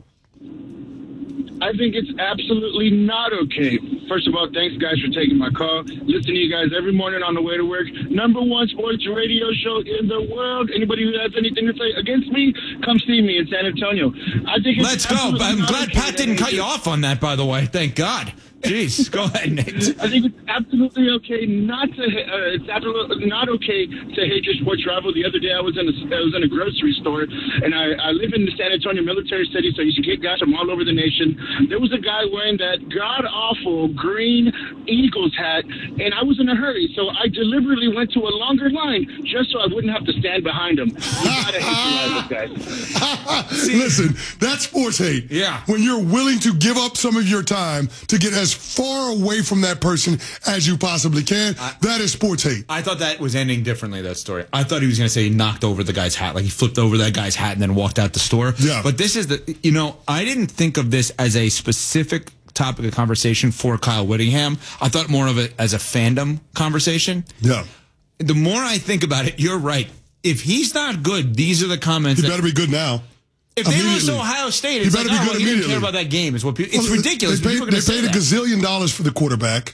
I think it's absolutely not okay. First of all, thanks, guys, for taking my call. Listen to you guys every morning on the way to work. #1 sports radio show in the world. Anybody who has anything to say against me, come see me in San Antonio. I think it's Let's go. I'm glad Pat didn't cut you off on that, by the way. Thank God. Jeez, go ahead, Nate. I think it's absolutely okay not to. It's absolutely not okay to hate your sports rival. The other day, I was in a grocery store, and I live in the San Antonio military city, so you should get guys from all over the nation. There was a guy wearing that god awful green Eagles hat, and I was in a hurry, so I deliberately went to a longer line just so I wouldn't have to stand behind him. You gotta hate your rivals, guys. Listen, that's sports hate. Yeah. When you're willing to give up some of your time to get as far away from that person as you possibly can, that is sports hate. I thought that was ending differently, that story. I thought he was going to say he knocked over the guy's hat, like he flipped over that guy's hat and then walked out the store. Yeah. But this is I didn't think of this as a specific topic of conversation for Kyle Whittingham. I thought more of it as a fandom conversation. Yeah. The more I think about it, you're right. If he's not good, these are the comments. He better be good now. If they lose to Ohio State, it's like, he didn't care about that game. It's ridiculous. They paid $1 gazillion for the quarterback.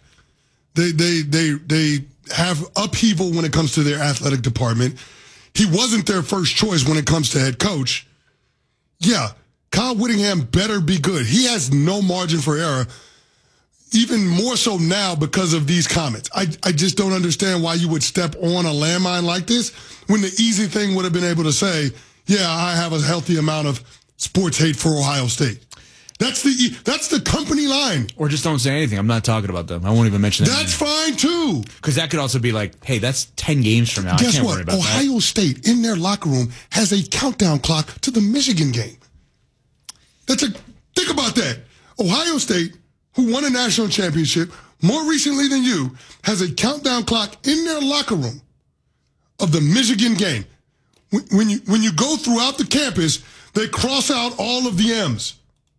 They have upheaval when it comes to their athletic department. He wasn't their first choice when it comes to head coach. Yeah, Kyle Whittingham better be good. He has no margin for error, even more so now because of these comments. I just don't understand why you would step on a landmine like this when the easy thing would have been able to say, yeah, I have a healthy amount of sports hate for Ohio State. That's the company line. Or just don't say anything. I'm not talking about them. I won't even mention that. That's fine, too. Because that could also be like, hey, that's 10 games from now. Guess I can't what? worry about Ohio State, in their locker room, has a countdown clock to the Michigan game. Think about that. Ohio State, who won a national championship more recently than you, has a countdown clock in their locker room of the Michigan game. When you go throughout the campus, they cross out all of the M's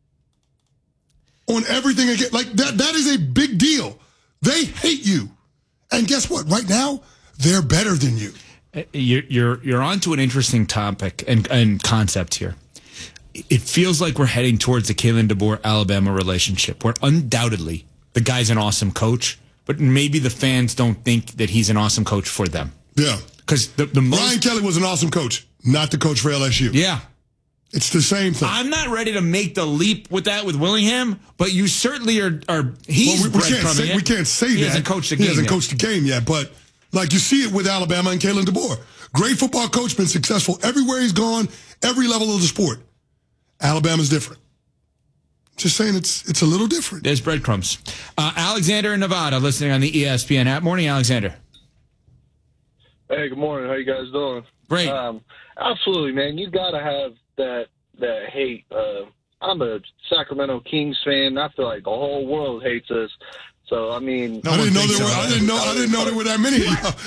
on everything again. Like that is a big deal. They hate you. And guess what? Right now, they're better than you. You're onto an interesting topic and concept here. It feels like we're heading towards the Kalen DeBoer Alabama relationship, where undoubtedly the guy's an awesome coach, but maybe the fans don't think that he's an awesome coach for them. Yeah. Because Brian Kelly was an awesome coach, not the coach for LSU. Yeah. It's the same thing. I'm not ready to make the leap with that with Willingham, but you certainly are. He's we can't say that. He hasn't coached the game. He hasn't coached the game yet, but like you see it with Alabama and Kalen DeBoer. Great football coach, been successful everywhere he's gone, every level of the sport. Alabama's different. Just saying it's a little different. There's breadcrumbs. Alexander in Nevada listening on the ESPN app. Morning, Alexander. Hey, good morning. How you guys doing? Great. Absolutely, man. You got to have that hate. I'm a Sacramento Kings fan. I feel like the whole world hates us. So I mean, I didn't know there were that many.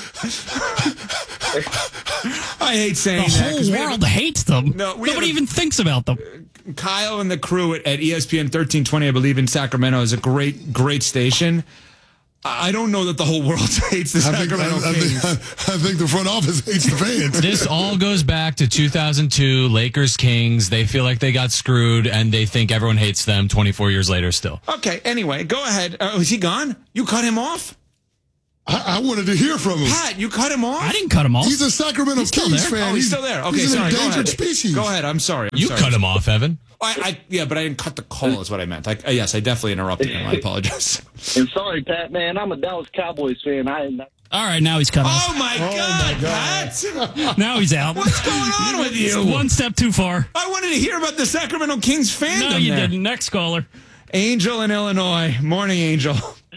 I hate saying the that. whole world hates them. Nobody even thinks about them. Kyle and the crew at ESPN 1320, I believe, in Sacramento is a great station. I don't know that the whole world hates the Sacramento Kings. I think the front office hates the fans. This all goes back to 2002, Lakers Kings. They feel like they got screwed, and they think everyone hates them 24 years later still. Okay, anyway, go ahead. Is he gone? You cut him off? I wanted to hear from him. Pat, you cut him off? I didn't cut him off. He's a Sacramento Kings fan. Oh, he's still there. Okay, he's an sorry. endangered species. Go ahead. I'm sorry. You cut him off, Evan. Yeah, but I didn't cut the call is what I meant. Yes, I definitely interrupted him. I apologize. And sorry, Pat, man. I'm a Dallas Cowboys fan. All right, now he's cut off. Oh, my God, Pat. Now he's out. What's going on with you? One step too far. I wanted to hear about the Sacramento Kings fandom. No, you there. didn't. Next caller. Angel in Illinois. Morning, Angel.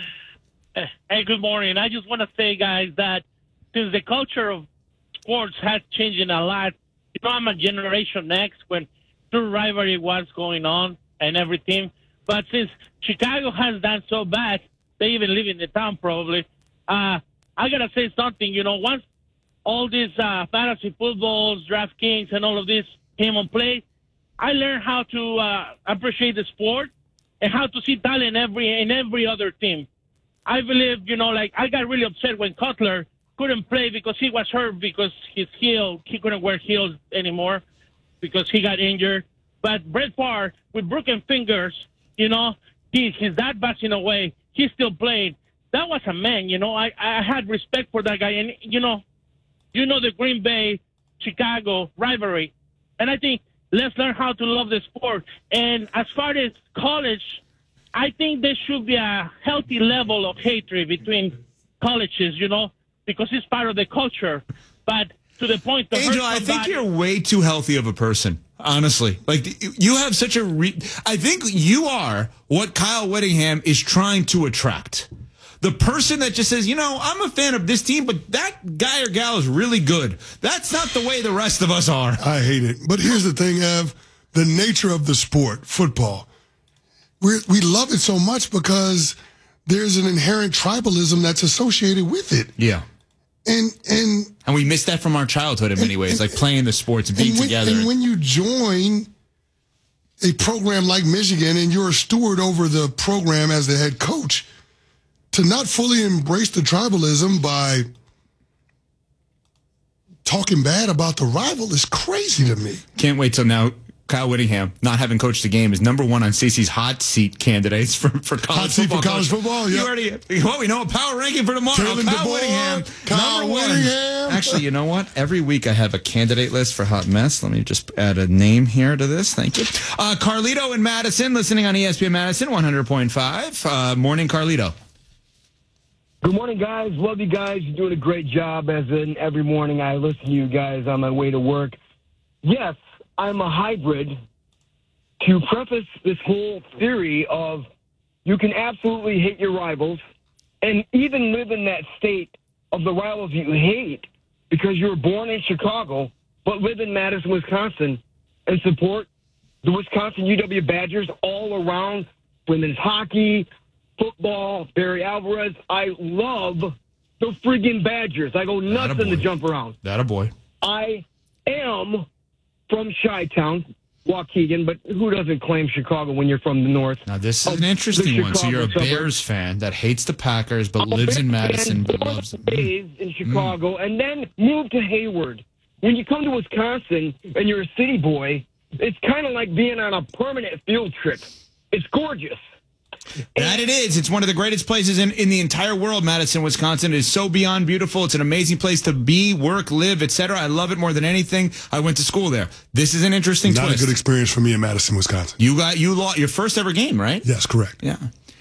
Hey, good morning. I just want to say, guys, that since the culture of sports has changed a lot, I'm a Generation X when true rivalry was going on and everything. But since Chicago has done so bad, they even live in the town probably. I got to say something. Once all these fantasy footballs, DraftKings, and all of this came on play, I learned how to appreciate the sport and how to see talent in every other team. I believe, I got really upset when Cutler couldn't play because he was hurt because his heel, he couldn't wear heels anymore because he got injured. But Brett Favre, with broken fingers, his dad passing away, he still played. That was a man, I had respect for that guy. And, the Green Bay, Chicago rivalry. And I think let's learn how to love the sport. And as far as college, I think there should be a healthy level of hatred between colleges, because it's part of the culture. But to the point of Angel, I think you're way too healthy of a person, honestly. Like, you have such a I think you are what Kyle Whittingham is trying to attract. The person that just says, I'm a fan of this team, but that guy or gal is really good. That's not the way the rest of us are. I hate it. But here's the thing, Ev. The nature of the sport, football, we love it so much because there's an inherent tribalism that's associated with it. Yeah. And we missed that from our childhood in many ways, like playing the sports, being together. And when you join a program like Michigan and you're a steward over the program as the head coach, to not fully embrace the tribalism by talking bad about the rival is crazy to me. Can't wait till now. Kyle Whittingham, not having coached the game, is number one on CC's hot seat candidates for college hot seat football. For college football, yeah. You already, we know a power ranking for tomorrow. Kalen Kyle DeBoer, Whittingham, Kyle number one. Whittingham. Actually, you know what? Every week I have a candidate list for Hot Mess. Let me just add a name here to this. Thank you. Carlito in Madison, listening on ESPN Madison, 100.5. Morning, Carlito. Good morning, guys. Love you guys. You're doing a great job. As in every morning I listen to you guys on my way to work. Yes, I'm a hybrid. To preface this whole theory of you can absolutely hate your rivals and even live in that state of the rivals you hate because you were born in Chicago but live in Madison, Wisconsin, and support the Wisconsin UW Badgers all around, women's hockey, football, Barry Alvarez. I love the friggin' Badgers. I go nuts in the jump around. That a boy. I am from Chi-Town, Waukegan, but who doesn't claim Chicago when you're from the north? Now, this is an interesting one. So you're a Bears fan that hates the Packers but lives in Madison but loves them. In Chicago, and then moved to Hayward. When you come to Wisconsin and you're a city boy, it's kind of like being on a permanent field trip. It's gorgeous. That it is. It's one of the greatest places in the entire world, Madison, Wisconsin. It is so beyond beautiful. It's an amazing place to be, work, live, etc. I love it more than anything. I went to school there. This is an interesting twist. Not a good experience for me in Madison, Wisconsin. You lost your first ever game, right? Yes, correct. Yeah.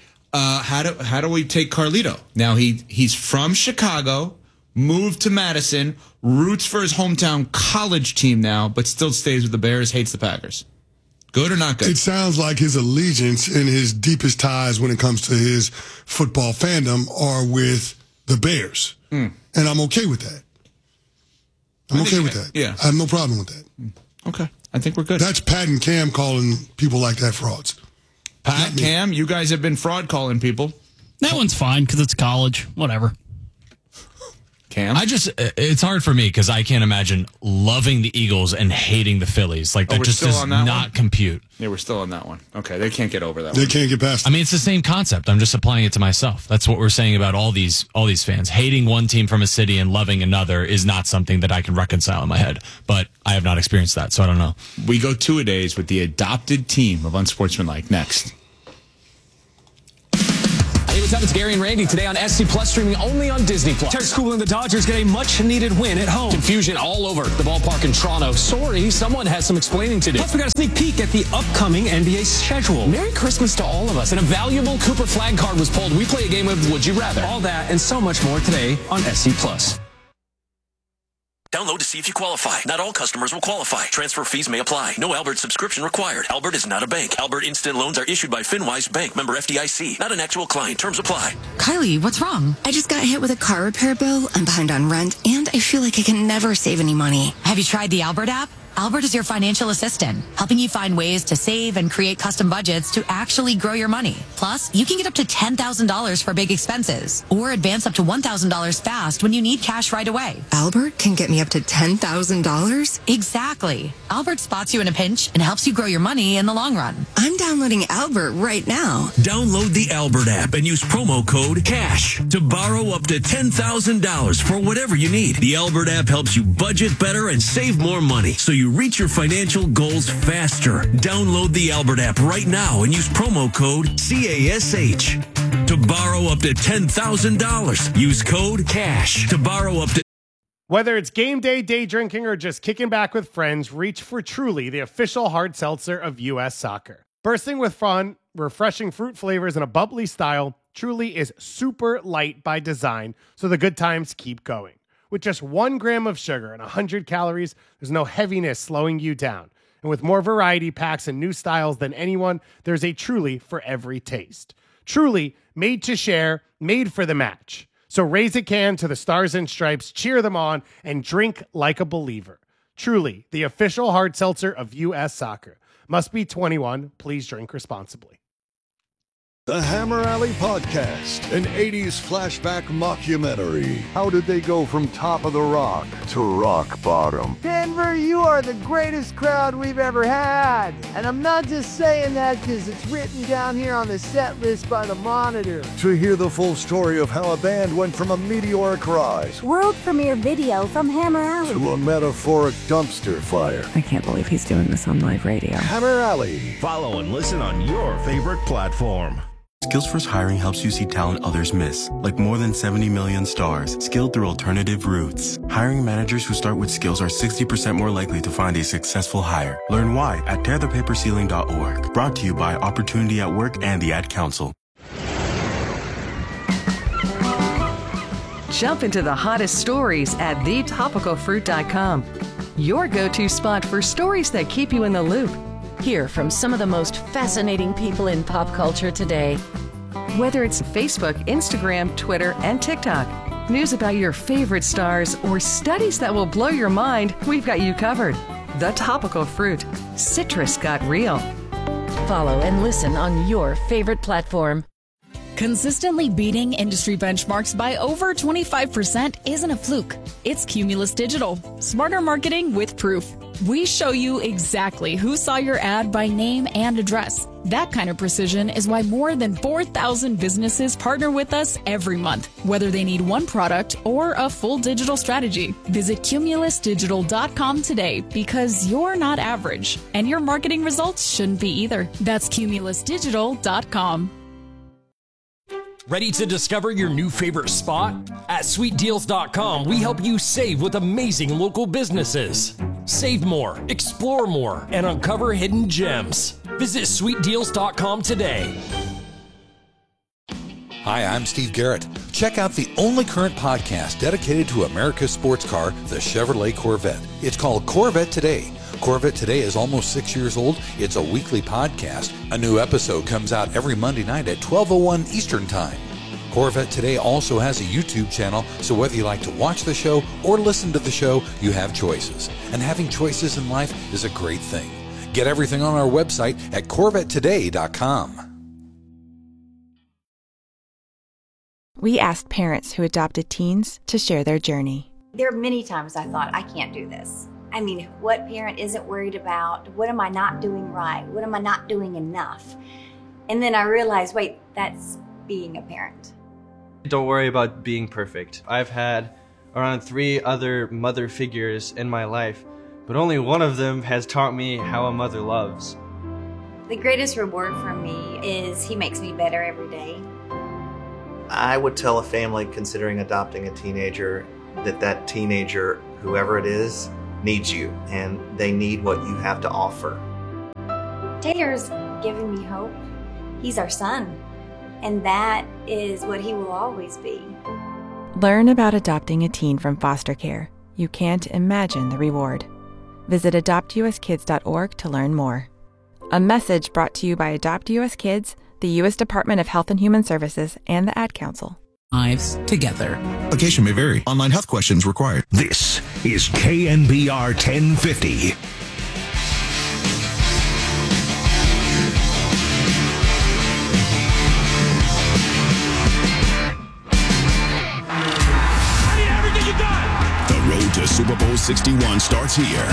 How do we take Carlito? Now he's from Chicago, moved to Madison, roots for his hometown college team now, but still stays with the Bears, hates the Packers. Good or not good? It sounds like his allegiance and his deepest ties when it comes to his football fandom are with the Bears. And I'm okay with that. I'm okay with that. Yeah. I have no problem with that. Okay. I think we're good. That's Pat and Cam calling people like that frauds. Pat, Cam, you guys have been fraud calling people. That one's fine because it's college. Whatever. Cam? It's hard for me because I can't imagine loving the Eagles and hating the Phillies. Like, that just does not compute. Yeah, we're still on that one. Okay, they can't get over that one. They can't get past it. I mean, it's the same concept. I'm just applying it to myself. That's what we're saying about all these fans. Hating one team from a city and loving another is not something that I can reconcile in my head. But I have not experienced that, so I don't know. We go two-a-days with the adopted team of Unsportsmanlike next. Hey, what's up? It's Gary and Randy today on SC Plus, streaming only on Disney Plus. Terry School and the Dodgers get a much-needed win at home. Confusion all over the ballpark in Toronto. Sorry, someone has some explaining to do. Plus, we got a sneak peek at the upcoming NBA schedule. Merry Christmas to all of us. And a valuable Cooper flag card was pulled. We play a game of Would You Rather. All that and so much more today on SC Plus. Download to see if you qualify. Not all customers will qualify. Transfer fees may apply. No Albert subscription required. Albert is not a bank. Albert Instant Loans are issued by FinWise Bank, member FDIC. Not an actual client. Terms apply. Kylie, what's wrong? I just got hit with a car repair bill. I'm behind on rent, and I feel like I can never save any money. Have you tried the Albert app? Albert is your financial assistant, helping you find ways to save and create custom budgets to actually grow your money. Plus, you can get up to $10,000 for big expenses or advance up to $1,000 fast when you need cash right away. Albert can get me up to $10,000? Exactly. Albert spots you in a pinch and helps you grow your money in the long run. I'm downloading Albert right now. Download the Albert app and use promo code CASH to borrow up to $10,000 for whatever you need. The Albert app helps you budget better and save more money, so you reach your financial goals faster. Download the Albert app right now and use promo code CASH to borrow up to $10,000. Use code CASH to borrow up to... Whether it's game day drinking, or just kicking back with friends, reach for Truly, the official hard seltzer of U.S. soccer. Bursting with fun, refreshing fruit flavors, and a bubbly style, Truly is super light by design, so the good times keep going. With just 1 gram of sugar and 100 calories, there's no heaviness slowing you down. And with more variety packs and new styles than anyone, there's a Truly for every taste. Truly, made to share, made for the match. So raise a can to the Stars and Stripes, cheer them on, and drink like a believer. Truly, the official hard seltzer of U.S. soccer. Must be 21. Please drink responsibly. The Hammer Alley Podcast, an 80s flashback mockumentary. How did they go from top of the rock to rock bottom? Denver, you are the greatest crowd we've ever had. And I'm not just saying that because it's written down here on the set list by the Monitor. To hear the full story of how a band went from a meteoric rise, world premiere video from Hammer Alley, to a metaphoric dumpster fire. I can't believe he's doing this on live radio. Hammer Alley. Follow and listen on your favorite platform. Skillsforce Hiring helps you see talent others miss, like more than 70 million stars, skilled through alternative routes. Hiring managers who start with skills are 60% more likely to find a successful hire. Learn why at tearthepaperceiling.org. Brought to you by Opportunity at Work and the Ad Council. Jump into the hottest stories at thetopicalfruit.com. Your go-to spot for stories that keep you in the loop. Hear from some of the most fascinating people in pop culture today. Whether it's Facebook, Instagram, Twitter, and TikTok, news about your favorite stars, or studies that will blow your mind, we've got you covered. The Topical Fruit. Citrus got real. Follow and listen on your favorite platform. Consistently beating industry benchmarks by over 25% isn't a fluke. It's Cumulus Digital. Smarter marketing with proof. We show you exactly who saw your ad by name and address. That kind of precision is why more than 4,000 businesses partner with us every month, whether they need one product or a full digital strategy. Visit cumulusdigital.com today because you're not average, and your marketing results shouldn't be either. That's cumulusdigital.com. Ready to discover your new favorite spot? At sweetdeals.com, we help you save with amazing local businesses. Save more, explore more, and uncover hidden gems. Visit sweetdeals.com today. Hi, I'm Steve Garrett. Check out the only current podcast dedicated to America's sports car, the Chevrolet Corvette. It's called Corvette Today. Corvette Today is almost 6 years old. It's a weekly podcast. A new episode comes out every Monday night at 12:01 Eastern Time. Corvette Today also has a YouTube channel, so whether you like to watch the show or listen to the show, you have choices. And having choices in life is a great thing. Get everything on our website at CorvetteToday.com. We asked parents who adopted teens to share their journey. There are many times I thought, I can't do this. I mean, what parent isn't worried about? What am I not doing right? What am I not doing enough? And then I realized, wait, that's being a parent. Don't worry about being perfect. I've had around 3 other mother figures in my life, but only one of them has taught me how a mother loves. The greatest reward for me is he makes me better every day. I would tell a family considering adopting a teenager that teenager, whoever it is, needs you, and they need what you have to offer. Taylor's giving me hope. He's our son, and that is what he will always be. Learn about adopting a teen from foster care. You can't imagine the reward. Visit adoptuskids.org to learn more. A message brought to you by Adopt US Kids, the U.S. Department of Health and Human Services, and the Ad Council. Lives together. Application may vary. Online health questions required. This is KNBR 1050. The road to Super Bowl 61 starts here.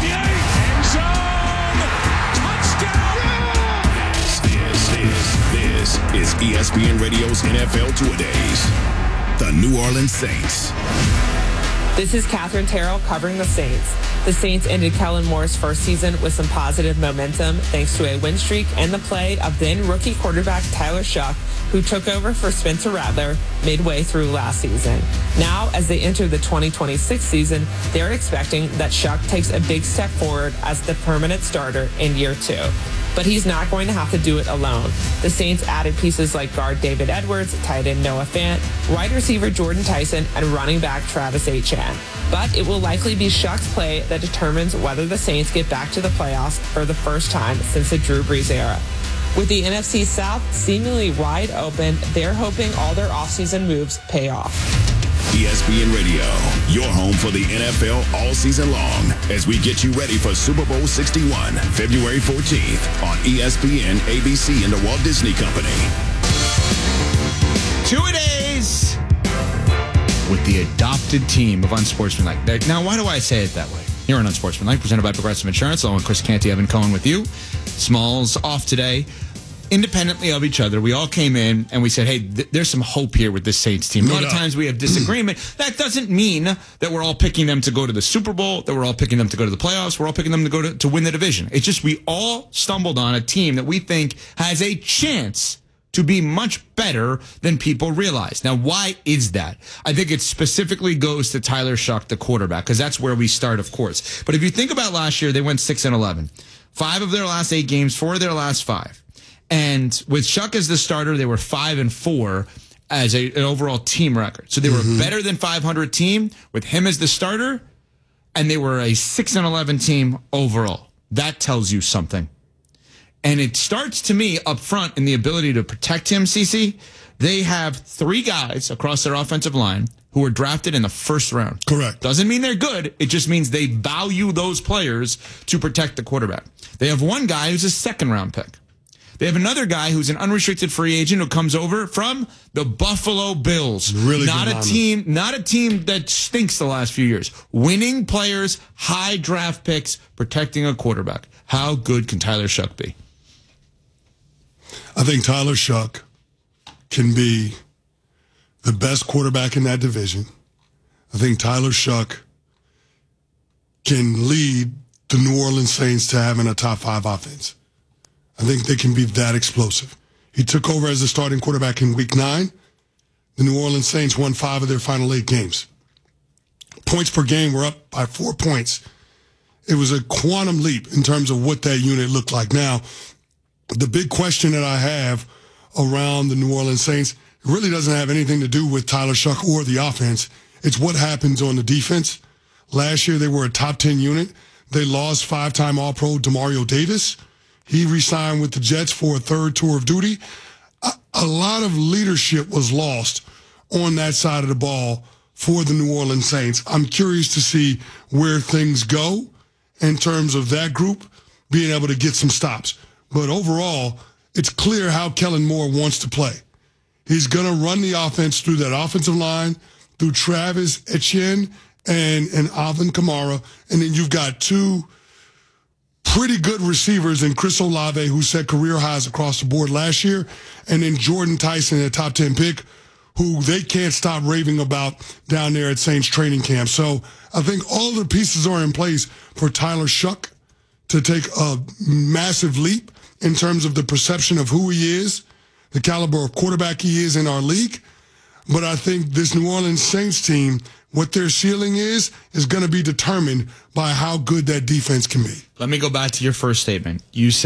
This is ESPN Radio's NFL Two-A-Days. The New Orleans Saints. This is Catherine Terrell covering the Saints. The Saints ended Kellen Moore's first season with some positive momentum thanks to a win streak and the play of then rookie quarterback Tyler Shuck, who took over for Spencer Rattler midway through last season. Now, as they enter the 2026 season, they're expecting that Shuck takes a big step forward as the permanent starter in year 2. But he's not going to have to do it alone. The Saints added pieces like guard David Edwards, tight end Noah Fant, wide receiver Jordan Tyson, and running back Travis Etienne. But it will likely be Shuck's play that determines whether the Saints get back to the playoffs for the first time since the Drew Brees era. With the NFC South seemingly wide open, they're hoping all their offseason moves pay off. ESPN Radio, your home for the NFL all season long, as we get you ready for Super Bowl 61, February 14th on ESPN, ABC, and the Walt Disney Company. Two-A-Days with the adopted team of Unsportsmanlike. Now, why do I say it that way? Here on Unsportsmanlike, presented by Progressive Insurance, along with Chris Canty, Evan Cohen with you. Smalls off today. Independently of each other, we all came in and we said, hey, there's some hope here with this Saints team. A lot of times we have disagreement. That doesn't mean that we're all picking them to go to the Super Bowl, that we're all picking them to go to the playoffs, we're all picking them to go to win the division. It's just we all stumbled on a team that we think has a chance to be much better than people realize. Now, why is that? I think it specifically goes to Tyler Shuck, the quarterback, because that's where we start, of course. But if you think about last year, they went 6-11. 5 of their last 8 games, 4 of their last 5. And with Shuck as the starter, they were 5-4 as an overall team record. So they were a better than 500 team with him as the starter, and they were a 6-11 team overall. That tells you something. And it starts to me up front in the ability to protect him, CC. They have 3 guys across their offensive line who were drafted in the first round. Correct. Doesn't mean they're good. It just means they value those players to protect the quarterback. They have 1 guy who's a second-round pick. They have another guy who's an unrestricted free agent who comes over from the Buffalo Bills. Really not a team that stinks the last few years. Winning players, high draft picks, protecting a quarterback. How good can Tyler Shuck be? I think Tyler Shuck can be the best quarterback in that division. I think Tyler Shuck can lead the New Orleans Saints to having a top 5 offense. I think they can be that explosive. He took over as the starting quarterback in Week 9. The New Orleans Saints won 5 of their final 8 games. Points per game were up by 4 points. It was a quantum leap in terms of what that unit looked like. Now, the big question that I have around the New Orleans Saints really doesn't have anything to do with Tyler Shuck or the offense. It's what happens on the defense. Last year, they were a top 10 unit. They lost 5-time All-Pro Demario Davis. He re-signed with the Jets for a 3rd tour of duty. a lot of leadership was lost on that side of the ball for the New Orleans Saints. I'm curious to see where things go in terms of that group being able to get some stops. But overall, it's clear how Kellen Moore wants to play. He's going to run the offense through that offensive line, through Travis Etienne and Alvin Kamara. And then you've got two pretty good receivers in Chris Olave, who set career highs across the board last year, and then Jordan Tyson, a top 10 pick, who they can't stop raving about down there at Saints training camp. So I think all the pieces are in place for Tyler Shuck to take a massive leap in terms of the perception of who he is, the caliber of quarterback he is in our league. But I think this New Orleans Saints team, what their ceiling is going to be determined by how good that defense can be. Let me go back to your first statement. You said